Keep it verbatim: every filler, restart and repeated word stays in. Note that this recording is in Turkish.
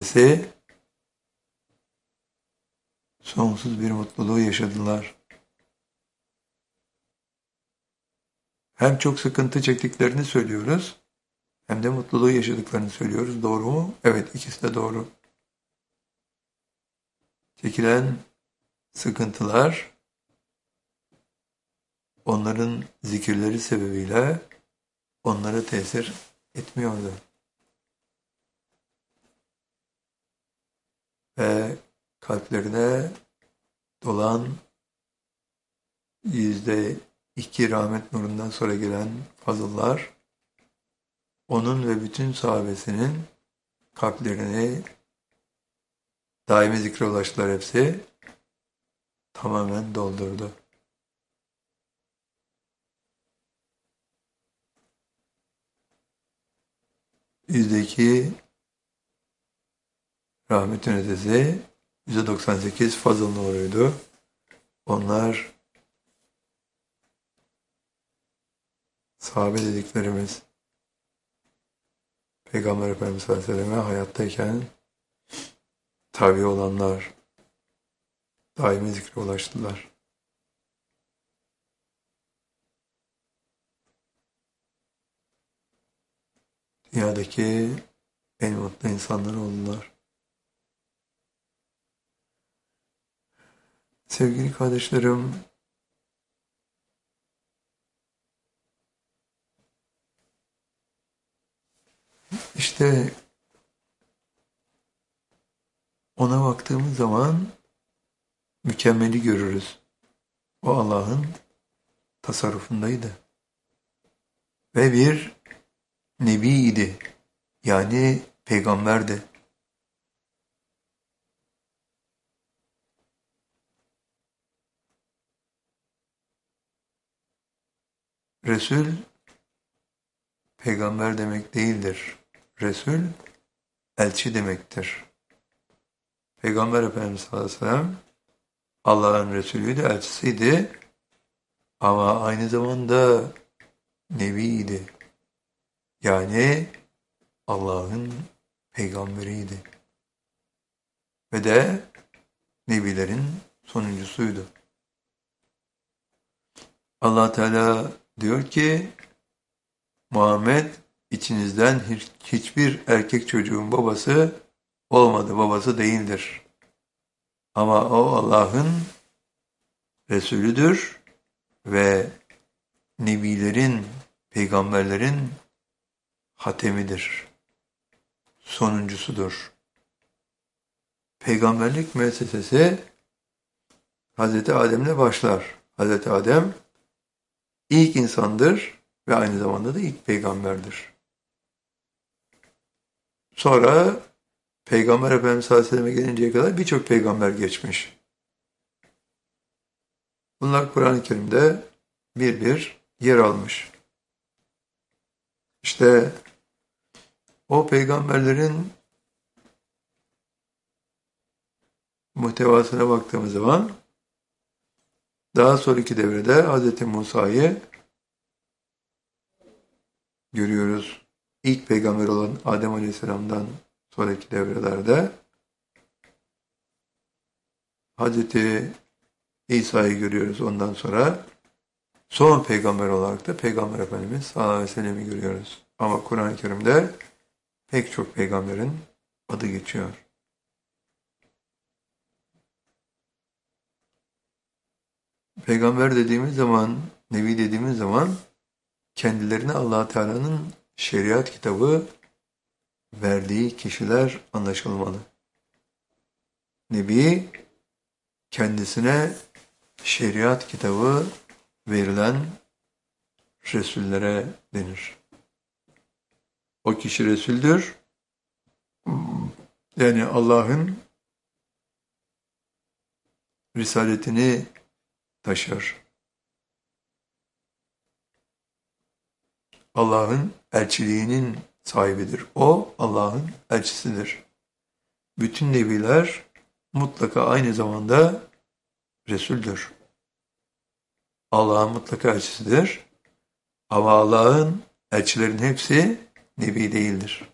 müessesesi sonsuz bir mutluluğu yaşadılar. Hem çok sıkıntı çektiklerini söylüyoruz, hem de mutluluğu yaşadıklarını söylüyoruz. Doğru mu? Evet, ikisi de doğru. Çekilen sıkıntılar onların zikirleri sebebiyle onlara tesir etmiyordu. Ve kalplerine dolan yüzde iki rahmet nurundan sonra gelen fazıllar onun ve bütün sahabesinin kalplerini daimi zikre ulaştılar hepsi. Tamamen doldurdu. Yüzde iki rahmetin ötesi, yüzde doksan sekiz fazıl nuruydu. Onlar sahabe dediklerimiz Peygamber Efendimiz sallallahu aleyhi ve sellem'e hayattayken tabi olanlar daimi zikre ulaştılar. Dünyadaki en mutlu insanlar oldular. Sevgili kardeşlerim, işte ona baktığımız zaman mükemmeli görürüz. O Allah'ın tasarrufundaydı. Ve bir nebiydi. Yani peygamberdi. Resul, peygamber demek değildir. Resul, elçi demektir. Peygamber Efendimiz sallallahu aleyhi ve sellem Allah'ın Resulüydü, elçisiydi. Ama aynı zamanda nebiydi. Yani Allah'ın peygamberiydi. Ve de nebilerin sonuncusuydu. Allah Teala diyor ki, Muhammed içinizden hiç, hiçbir erkek çocuğun babası olmadı, babası değildir. Ama o Allah'ın Resulüdür ve nebilerin, peygamberlerin hatemidir, sonuncusudur. Peygamberlik müessesesi Hazreti Adem'le başlar. Hazreti Adem ilk insandır ve aynı zamanda da ilk peygamberdir. Sonra Peygamber Efendimiz sallallahu aleyhi ve sellem'e gelinceye kadar birçok peygamber geçmiş. Bunlar Kur'an-ı Kerim'de bir bir yer almış. İşte o peygamberlerin muhtevasına baktığımız zaman daha sonraki devrede Hz. Musa'yı görüyoruz. İlk peygamber olan Adem Aleyhisselam'dan sonraki devrelerde Hz. İsa'yı görüyoruz ondan sonra. Son peygamber olarak da Peygamber Efendimiz sallallahu aleyhi ve sellem'i görüyoruz. Ama Kur'an-ı Kerim'de pek çok peygamberin adı geçiyor. Peygamber dediğimiz zaman, Nebi dediğimiz zaman kendilerine Allah Teala'nın şeriat kitabı verdiği kişiler anlaşılmalı. Nebi kendisine şeriat kitabı verilen Resullere denir. O kişi Resul'dür. Yani Allah'ın risaletini taşır. Allah'ın elçiliğinin sahibidir. O Allah'ın elçisidir. Bütün nebiler mutlaka aynı zamanda Resul'dür. Allah'ın mutlaka elçisidir. Ama Allah'ın elçilerin hepsi nebi değildir.